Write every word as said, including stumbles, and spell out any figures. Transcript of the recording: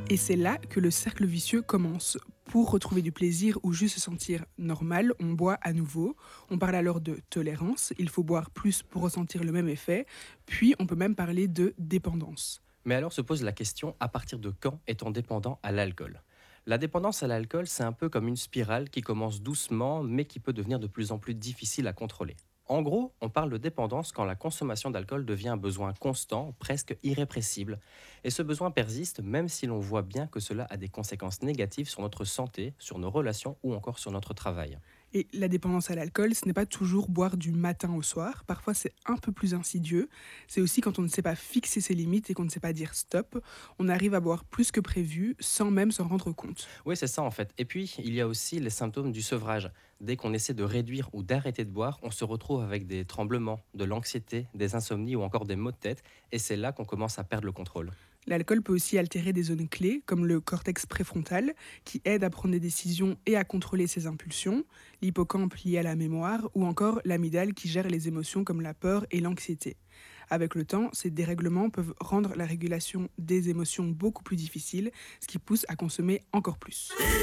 Et c'est là que le cercle vicieux commence. Pour retrouver du plaisir ou juste se sentir normal, on boit à nouveau. On parle alors de tolérance, il faut boire plus pour ressentir le même effet. Puis on peut même parler de dépendance. Mais alors se pose la question, à partir de quand est-on dépendant à l'alcool? La dépendance à l'alcool, c'est un peu comme une spirale qui commence doucement, mais qui peut devenir de plus en plus difficile à contrôler. En gros, on parle de dépendance quand la consommation d'alcool devient un besoin constant, presque irrépressible. Et ce besoin persiste même si l'on voit bien que cela a des conséquences négatives sur notre santé, sur nos relations ou encore sur notre travail. Et la dépendance à l'alcool, ce n'est pas toujours boire du matin au soir. Parfois, c'est un peu plus insidieux. C'est aussi quand on ne sait pas fixer ses limites et qu'on ne sait pas dire stop. On arrive à boire plus que prévu sans même s'en rendre compte. Oui, c'est ça en fait. Et puis, il y a aussi les symptômes du sevrage. Dès qu'on essaie de réduire ou d'arrêter de boire, on se retrouve avec des tremblements, de l'anxiété, des insomnies ou encore des maux de tête. Et c'est là qu'on commence à perdre le contrôle. L'alcool peut aussi altérer des zones clés, comme le cortex préfrontal, qui aide à prendre des décisions et à contrôler ses impulsions, l'hippocampe lié à la mémoire, ou encore l'amygdale qui gère les émotions comme la peur et l'anxiété. Avec le temps, ces dérèglements peuvent rendre la régulation des émotions beaucoup plus difficile, ce qui pousse à consommer encore plus.